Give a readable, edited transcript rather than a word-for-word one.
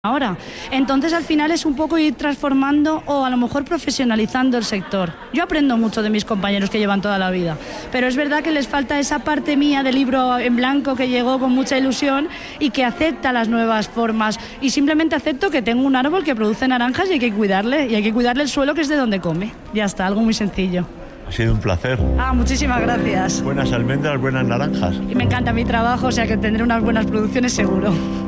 ahora. Entonces al final es un poco ir transformando o a lo mejor profesionalizando el sector. Yo aprendo mucho de mis compañeros que llevan toda la vida, pero es verdad que les falta esa parte mía del libro en blanco que llegó con mucha ilusión y que acepta las nuevas formas y simplemente acepto que tengo un árbol que produce naranjas y hay que cuidarle el suelo que es de donde come. Ya está, algo muy sencillo. Ha sido un placer. Muchísimas gracias. Buenas almendras, buenas naranjas. Y me encanta mi trabajo, o sea que tendré unas buenas producciones seguro.